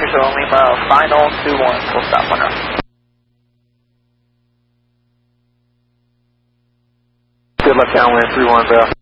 Central Lima, final 2-1, full stop 10. Good luck downwind, 3-1, bro.